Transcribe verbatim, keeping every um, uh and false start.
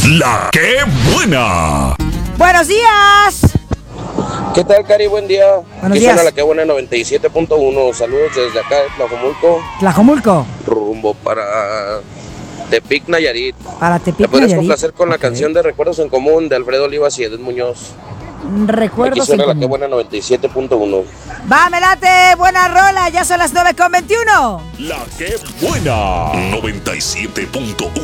La que buena. Buenos días. ¿Qué tal, Cari? Buen día. Buenos Aquí días. suena La que buena noventa y siete punto uno. Saludos desde acá de Tlajomulco, Tlajomulco. rumbo para Tepic, Nayarit. Para ¿Me Tepic, podrías Nayarit. complacer con la Ok. canción de Recuerdos en Común de Alfredo Olivas y Edith Muñoz? Aquí Recuerdos en suena La que común. buena noventa y siete punto uno. Va, me late. Buena rola. Ya son las nueve con veintiuno. La que buena. noventa y siete punto uno.